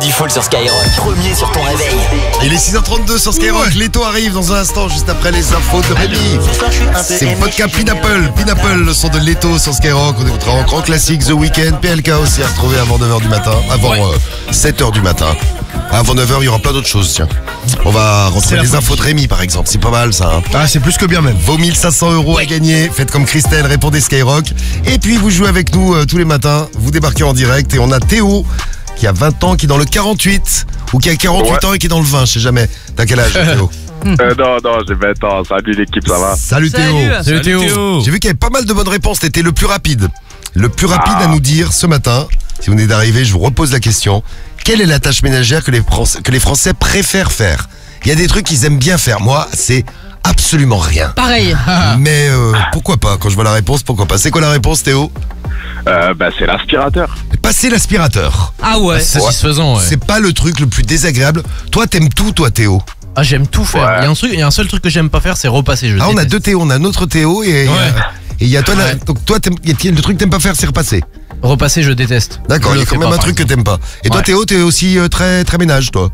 Diffoul sur Skyrock. Premier sur ton réveil. Il est 6h32 sur Skyrock. Leto arrive dans un instant, juste après les infos de Rémi. C'est Vodka Pineapple. Pineapple, le son de Leto sur Skyrock. On écoutera en grand classique The Weeknd. PLK aussi à retrouver avant 9h du matin. Avant 7h du matin. Avant 9h, il y aura plein d'autres choses, tiens. On va rentrer les infos de Rémi, par exemple. C'est pas mal, ça. Hein. Ah, c'est plus que bien même. Vos 1500 € à gagner. Faites comme Christelle, répondez Skyrock. Et puis, vous jouez avec nous tous les matins. Vous débarquez en direct. Et on a Théo, qui a 20 ans, qui est dans le 48. Ou qui a 48 ans et qui est dans le 20, je sais jamais. T'as quel âge, Théo? Non, j'ai 20 ans. Salut l'équipe, ça va? Salut Théo. Salut Théo. J'ai vu qu'il y avait pas mal de bonnes réponses. T'étais le plus rapide. Le plus rapide à nous dire ce matin. Si vous venez d'arriver, je vous repose la question. Quelle est la tâche ménagère que les Français préfèrent faire? Il y a des trucs qu'ils aiment bien faire. Moi, c'est absolument rien. Pareil. Mais pourquoi pas? Quand je vois la réponse, pourquoi pas? C'est quoi la réponse, Théo? C'est l'aspirateur. Passer l'aspirateur. Ah ouais. Satisfaisant, ouais. C'est pas le truc le plus désagréable. Toi, t'aimes tout, toi, Théo? Ah, j'aime tout faire. Ouais. Il y a un seul truc que j'aime pas faire, c'est repasser. Ah, on a deux Théo. On a un autre Théo et il y a toi. Donc toi, le truc que t'aimes pas faire, c'est repasser. Repasser, je déteste. D'accord, il y a Je quand le même fais un pas, truc que par t'aimes pas. Et toi, Ouais. Théo, t'es aussi très très ménage, toi.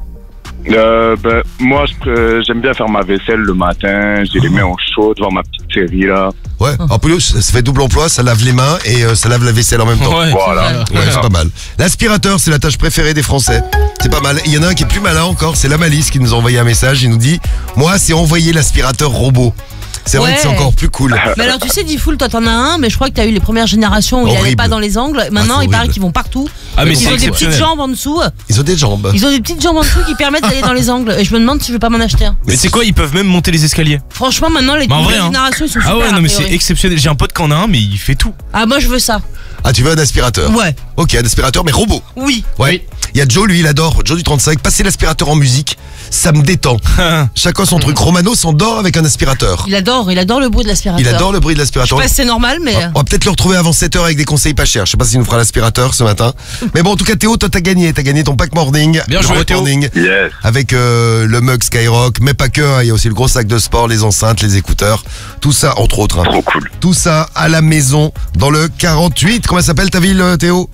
Moi, j'aime bien faire ma vaisselle le matin. J'ai les mains au chaud devant ma petite série là. Ouais. En plus, ça fait double emploi. Ça lave les mains et ça lave la vaisselle en même temps. Ouais. Voilà. Ouais, c'est pas mal. L'aspirateur, c'est la tâche préférée des Français. C'est pas mal. Il y en a un qui est plus malin encore, c'est la Malice qui nous a envoyé un message. Il nous dit, moi, c'est envoyer l'aspirateur robot. C'est vrai Ouais. que c'est encore plus cool. Mais alors tu sais, Diffoul, toi t'en as un, mais je crois que t'as eu les premières générations où il allait Horrible. pas dans les angles. Maintenant, c'est il paraît horrible. qu'ils vont partout. Ah, mais Ils c'est ont des petites exceptionnel. jambes en dessous. Ils ont des jambes. Ils ont des petites jambes en dessous qui permettent d'aller dans les angles. Et je me demande si je vais pas m'en acheter un. Mais c'est quoi, ils peuvent même monter les escaliers. Franchement, maintenant, les Bah, en vrai, nouvelles hein. générations, ils sont super. Ah ouais, non a mais priori. c'est exceptionnel. J'ai un pote qui en a un, mais il fait tout. Ah, moi je veux ça. Ah, tu veux un aspirateur? Ouais. Ok, un aspirateur, mais robot. Oui. Ouais. Il y a Joe, lui, il adore. Joe du 35. Passer l'aspirateur en musique, ça me détend. Chacun son truc. Romano s'endort avec un aspirateur. Il adore le bruit de l'aspirateur. Il adore le bruit de Je l'aspirateur. sais pas si c'est normal, mais. On va peut-être le retrouver avant 7h avec des conseils pas chers. Je sais pas s'il nous fera l'aspirateur ce matin. Mais bon, en tout cas, Théo, toi, t'as gagné. T'as gagné ton pack morning. Bien Le joué, pack Théo. morning. Yes. Avec le mug Skyrock. Mais pas que. Hein. Il y a aussi le gros sac de sport, les enceintes, les écouteurs. Tout ça, entre autres. Hein. Trop cool. Tout ça à la maison, dans le 48. Comment s'appelle ta ville, Théo?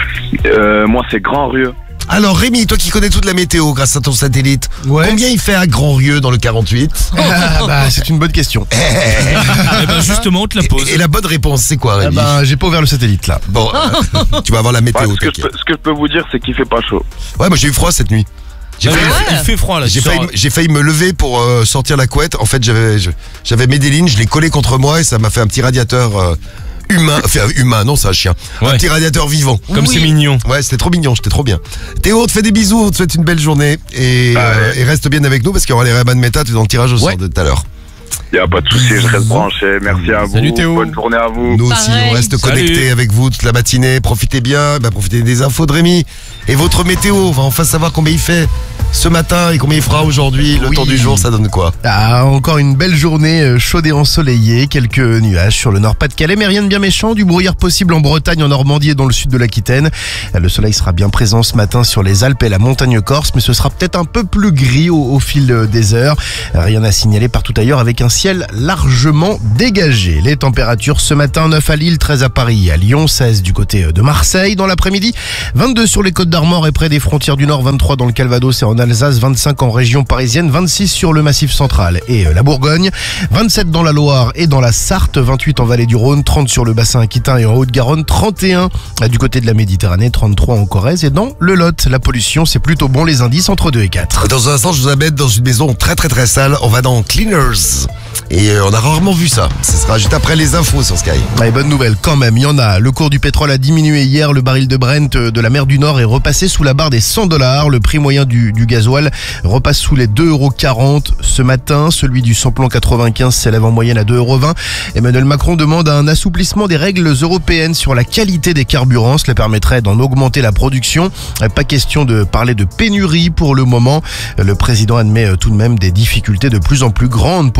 Moi, c'est Grand-Rieu. Alors, Rémi, toi qui connais toute la météo grâce à ton satellite. Ouais. Combien il fait à Grand-Rieu dans le 48? Ah, bah, c'est une bonne question. Eh ben justement, on te la pose. Et la bonne réponse, c'est quoi, Ah Rémi? bah, j'ai pas ouvert le satellite là. Bon, tu vas avoir la météo, Ouais, t'inquiète. ce que je peux vous dire, c'est qu'il fait pas chaud. Ouais, moi j'ai eu froid cette nuit. J'ai Ouais, failli- il fait froid là. J'ai tu sors- failli me lever pour sortir la couette. En fait, j'avais Medellin, je l'ai collé contre moi et ça m'a fait un petit radiateur humain. Enfin, humain, non, c'est un chien. Un Ouais. petit radiateur vivant. Comme c'est mignon. Ouais, c'était trop mignon, j'étais trop bien. Théo, on te fait des bisous, on te souhaite une belle journée et reste bien avec nous parce qu'il y aura les Rayman Meta, tu es dans le tirage au sort de tout à l'heure. Y a pas de souci, je reste branché. Merci à vous. Salut, Théo. Bonne journée à vous. Nous aussi, Pareil. on reste Salut. connectés avec vous toute la matinée. Profitez bien, profitez des infos de Rémi. Et votre météo, on va enfin savoir combien il fait ce matin et combien il fera aujourd'hui. Le Oui. temps du jour, ça donne quoi? Ah, encore une belle journée chaude et ensoleillée, quelques nuages sur le Nord-Pas-de-Calais, mais rien de bien méchant, du brouillard possible en Bretagne, en Normandie et dans le sud de l'Aquitaine. Le soleil sera bien présent ce matin sur les Alpes et la montagne corse, mais ce sera peut-être un peu plus gris au fil des heures. Rien à signaler partout ailleurs avec un ciel largement dégagé. Les températures ce matin, 9 à Lille, 13 à Paris, à Lyon, 16 du côté de Marseille. Dans l'après-midi, 22 sur les côtes d'Armor et près des frontières du Nord, 23 dans le Calvados et en Alsace, 25 en région parisienne, 26 sur le Massif central et la Bourgogne, 27 dans la Loire et dans la Sarthe, 28 en vallée du Rhône, 30 sur le bassin aquitain et en Haute-Garonne, 31 du côté de la Méditerranée, 33 en Corrèze et dans le Lot. La pollution, c'est plutôt bon, les indices entre 2 et 4. Dans un instant, je vous amène dans une maison très très très sale. On va dans Cleaners. Et on a rarement vu ça. Ce sera juste après les infos sur Sky. Allez, bonne nouvelle quand même, il y en a. Le cours du pétrole a diminué hier. Le baril de Brent de la mer du Nord est repassé sous la barre des $100. Le prix moyen du gasoil repasse sous les 2,40 € ce matin. Celui du samplon 95 s'élève en moyenne à 2,20 €. Emmanuel Macron demande un assouplissement des règles européennes sur la qualité des carburants. Cela permettrait d'en augmenter la production. Pas question de parler de pénurie pour le moment. Le président admet tout de même des difficultés de plus en plus grandes pour confirmer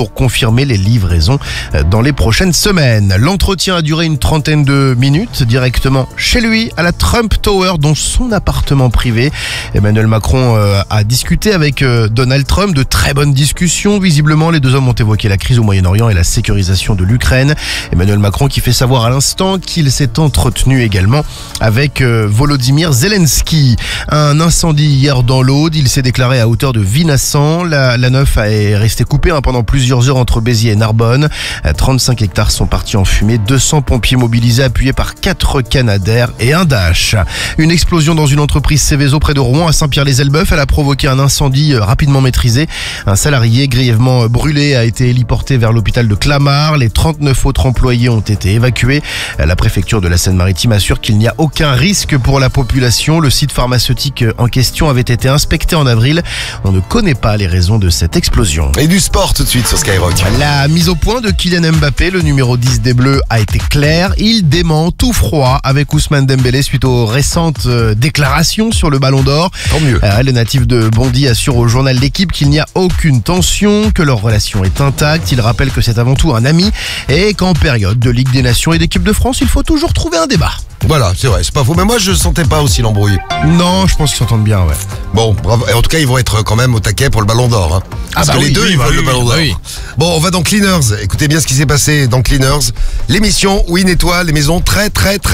confirmer les livraisons dans les prochaines semaines. L'entretien a duré une trentaine de minutes directement chez lui à la Trump Tower, dont son appartement privé. Emmanuel Macron a discuté avec Donald Trump, de très bonnes discussions. Visiblement, les deux hommes ont évoqué la crise au Moyen-Orient et la sécurisation de l'Ukraine. Emmanuel Macron qui fait savoir à l'instant qu'il s'est entretenu également avec Volodymyr Zelensky. Un incendie hier dans l'Aude, il s'est déclaré à hauteur de Vinassan. La 9 est restée coupée pendant plusieurs heures entre Béziers et Narbonne. 35 hectares sont partis en fumée, 200 pompiers mobilisés appuyés par 4 Canadair et un Dash. Une explosion dans une entreprise Céveso près de Rouen à Saint-Pierre-les-Elbeuf, elle a provoqué un incendie rapidement maîtrisé. Un salarié grièvement brûlé a été héliporté vers l'hôpital de Clamart. Les 39 autres employés ont été évacués. La préfecture de la Seine-Maritime assure qu'il n'y a aucun risque pour la population. Le site pharmaceutique en question avait été inspecté en avril. On ne connaît pas les raisons de cette explosion. Et du sport tout de suite sur Skyrock. La mise au point de Kylian Mbappé, le numéro 10 des Bleus, a été claire. Il dément tout froid avec Ousmane Dembélé suite aux récentes déclarations sur le Ballon d'Or. Tant mieux. Le natif de Bondy assure au journal L'Équipe qu'il n'y a aucune tension, que leur relation est intacte. Il rappelle que c'est avant tout un ami et qu'en période de Ligue des Nations et d'équipe de France, il faut toujours trouver un débat. Voilà, c'est vrai, c'est pas faux. Mais moi, je sentais pas aussi l'embrouille. Non, je pense qu'ils s'entendent bien, ouais. Bon, bravo. Et en tout cas, ils vont être quand même au taquet pour le Ballon d'Or. Hein. Parce que les deux, ils veulent le Ballon d'Or. oui. Bon, on va dans Cleaners. Écoutez bien ce qui s'est passé dans Cleaners. L'émission où ils nettoient les maisons très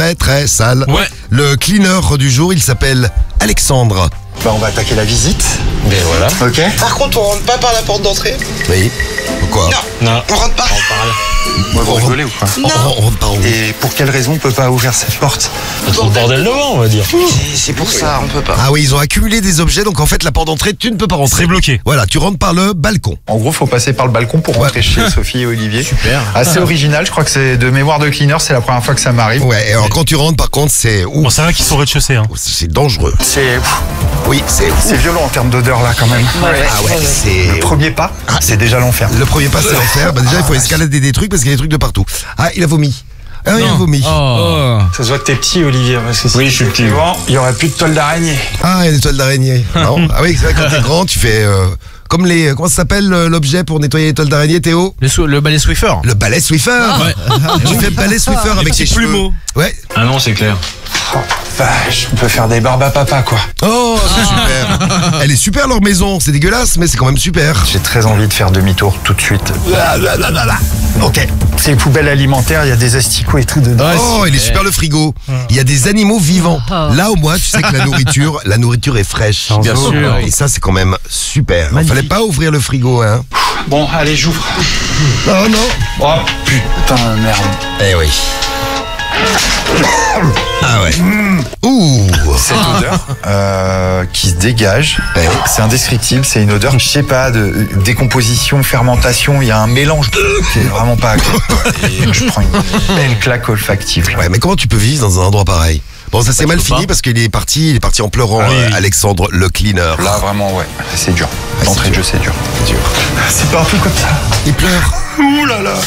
sales. Ouais. Le cleaner du jour, il s'appelle Alexandre. Bah, on va attaquer la visite. Ben voilà. Ok. Par contre, on rentre pas par la porte d'entrée. Oui. Pourquoi? Non. On rentre pas. Moi, vous rigolez ou quoi? On rentre par où? Et pour quelle raison on peut pas ouvrir cette porte? Trop le bordel devant, on va dire. C'est pour ça, on peut pas. Ah oui, ils ont accumulé des objets, donc en fait, la porte d'entrée, tu ne peux pas rentrer. C'est bloqué. Voilà, tu rentres par le balcon. En gros, faut passer par le balcon pour rentrer chez Sophie et Olivier. Super. Assez original, je crois que c'est de mémoire de cleaner, c'est la première fois que ça m'arrive. Ouais, et alors quand tu rentres, par contre, c'est ouf. Bon, c'est vrai qu'ils sont au rez-de-chaussée. Hein. C'est dangereux. C'est Oui, c'est c'est violent en termes d'odeur là quand même. Ah ouais, c'est... Le premier pas, c'est déjà l'enfer. Le premier pas, c'est l'enfer. Bah déjà, il faut escalader des trucs parce qu'il y a des trucs de partout. Ah, il a vomi. Ah, il a vomi. Oh. Ça se voit que t'es petit, Olivier. Parce que si Oui, je suis petit. il y aurait plus de toile d'araignée. Ah, il y a des toiles d'araignée. Non. Ah oui, c'est vrai, quand t'es grand, tu fais... comme les... Comment ça s'appelle l'objet pour nettoyer les toiles d'araignée, Théo? Le balai Swiffer. Le balai Swiffer. Ouais. Tu fais balai Swiffer avec tes petits cheveux. plumeaux. Ouais. Ah non, c'est clair. Oh, vache, on peut faire des barbes à papa quoi. Oh, c'est super. Elle est super leur maison. C'est dégueulasse, mais c'est quand même super. J'ai très envie de faire demi-tour tout de suite. Ok. C'est une poubelle alimentaire, il y a des asticots et tout dedans. Oh, il est super le frigo. Il y a des animaux vivants. Là, au moins, tu sais que la nourriture est fraîche. Bien sûr. Et ça, c'est quand même super. Il fallait pas ouvrir le frigo, hein. Bon, allez, j'ouvre. Oh non. Oh putain, merde. Eh oui. Ah ouais. Ouh. Cette odeur qui se dégage, c'est indescriptible, c'est une odeur, je sais pas, de décomposition, fermentation, il y a un mélange qui est vraiment pas agréable. Et je prends une belle claque olfactive. Ouais, mais comment tu peux vivre dans un endroit pareil? Bon, ça s'est mal fini parce qu'il est parti en pleurant, Alexandre le cleaner. Là, vraiment, ouais, c'est dur. c'est L'entrée de jeu, c'est dur. C'est pas un peu comme ça. Il pleure. Ouh là là.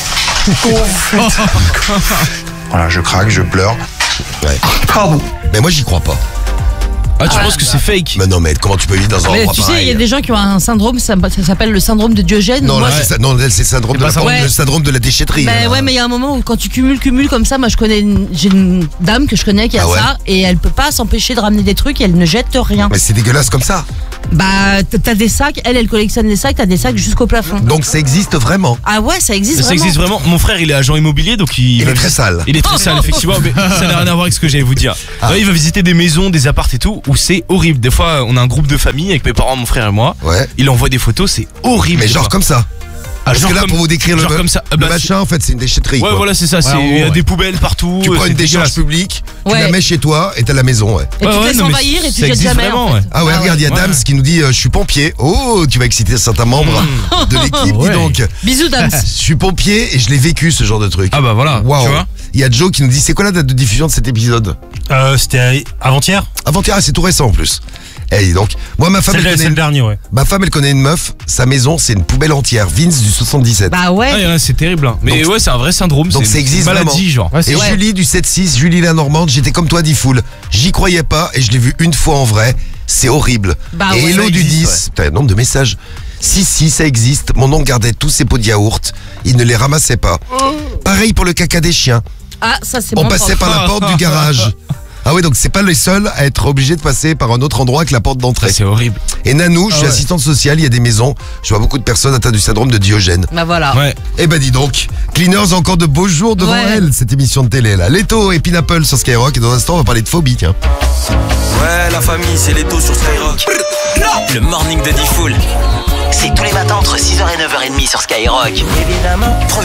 Voilà, je craque, je pleure. Ouais. Pardon. Mais moi, j'y crois pas. Ah, tu penses que c'est fake? Mais non, mais comment tu peux vivre dans un Mais endroit tu sais, pareil? il y a des gens qui ont un syndrome, ça s'appelle le syndrome de Diogène. Non, Moi, là, c'est ça. Non, c'est le syndrome de Ouais. le syndrome de la déchetterie. Ben hein. ouais, mais il y a un moment où quand tu cumules comme ça, moi j'ai une dame que je connais qui a Ah ouais. ça et elle peut pas s'empêcher de ramener des trucs et elle ne jette rien. Mais c'est dégueulasse comme ça. Bah t'as des sacs, elle collectionne les sacs, t'as des sacs jusqu'au plafond. Donc ça existe vraiment. Ah ouais, ça existe Ça vraiment. existe vraiment. Mon frère, il est agent immobilier, donc Il est très sale. Il est très sale, effectivement, mais ça n'a rien à voir avec ce que j'allais vous dire. Ouais, il va visiter des maisons, des apparts et tout, où c'est horrible. Des fois, on a un groupe de famille avec mes parents, mon frère et moi. Ouais. Il envoie des photos, c'est horrible. Mais des genre fois. comme ça. Parce genre que là, comme- pour vous décrire genre le, comme ça. le Bah, machin, en fait, c'est une déchetterie. Ouais, quoi. voilà, c'est ça. Il y a des poubelles partout. Tu prends c'est une décharge dégueulasse. publique, tu Ouais. la mets chez toi et t'as la maison, ouais. Et tu te Ouais, laisses non, mais envahir et tu ça jettes existe jamais vraiment, en fait. ouais. Ah ouais, regarde, il y a ouais. Dams qui nous dit je suis pompier. Oh, tu vas exciter certains membres de l'équipe, dis Ouais. donc. Bisous Dams. Je suis pompier et je l'ai vécu ce genre de truc. Ah bah voilà, Waouh. tu vois. Il y a Joe qui nous dit c'est quoi la date de diffusion de cet épisode? C'était avant-hier. Avant-hier, c'est tout récent en plus. Eh, dis donc. Moi, ma femme, C'est elle le, connaît, c'est le dernier, ouais. ma femme, elle connaît une meuf. Sa maison, c'est une poubelle entière. Vince du 77. Bah Ah, ouais. ouais, c'est terrible. Hein. Mais Donc- ouais, c'est un vrai syndrome. donc c'est ça existe une maladie, vraiment. genre. Et Ouais. Julie du 7-6, Julie la Normande, j'étais comme toi, dit Foul. J'y croyais pas et je l'ai vu une fois en vrai. C'est horrible. Bah et ouais. Hello Ça du existe, 10, t'as un nombre de messages. Si, ça existe. Mon oncle gardait tous ses pots de yaourt. Il ne les ramassait pas. Pareil pour le caca des chiens. Ah, ça c'est On mon passait par la porte du garage. Ah oui, donc c'est pas les seuls à être obligés de passer par un autre endroit que la porte d'entrée. C'est horrible. Et Nanou, je suis assistante sociale, il y a des maisons. Je vois beaucoup de personnes atteintes du syndrome de Diogène. Bah voilà. Ouais. Eh ben dis donc, Cleaners, encore de beaux jours devant Ouais. elle, cette émission de télé là. Leto et Pineapple sur Skyrock, et dans un instant on va parler de phobie, tiens. Ouais, la famille, c'est Leto sur Skyrock. Le morning de Diffoul. C'est tous les matins entre 6h et 9h30 sur Skyrock. Évidemment.